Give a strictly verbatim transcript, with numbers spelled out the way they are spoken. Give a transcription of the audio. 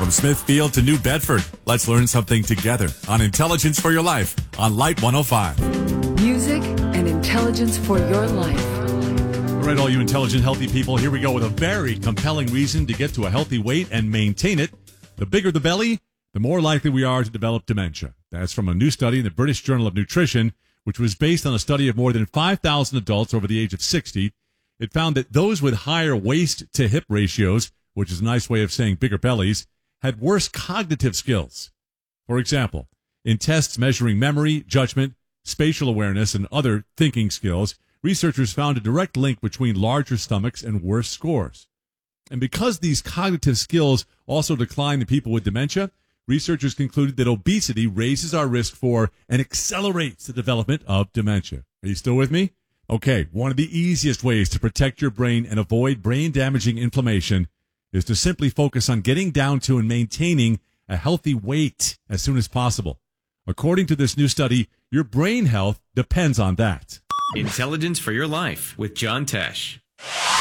From Smithfield to New Bedford, let's learn something together on Intelligence for Your Life on Light one oh five. Music and intelligence for your life. All right, all you intelligent, healthy people, here we go with a very compelling reason to get to a healthy weight and maintain it. The bigger the belly, the more likely we are to develop dementia. That's from a new study in the British Journal of Nutrition, which was based on a study of more than five thousand adults over the age of sixty. It found that those with higher waist-to-hip ratios, which is a nice way of saying bigger bellies, had worse cognitive skills. For example, in tests measuring memory, judgment, spatial awareness, and other thinking skills, researchers found a direct link between larger stomachs and worse scores. And because these cognitive skills also decline in people with dementia, researchers concluded that obesity raises our risk for and accelerates the development of dementia. Are you still with me? Okay, one of the easiest ways to protect your brain and avoid brain-damaging inflammation is to simply focus on getting down to and maintaining a healthy weight as soon as possible. According to this new study, your brain health depends on that. Intelligence for Your Life with John Tesh.